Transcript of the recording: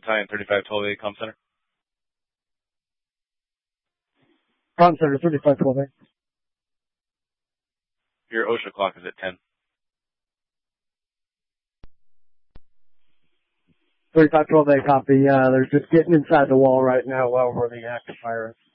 Battalion 3512A, Comm Center. Comm Center 3512A. Your OSHA clock is at 10. 3512A copy. They're just getting inside the wall right now while we're the active fire.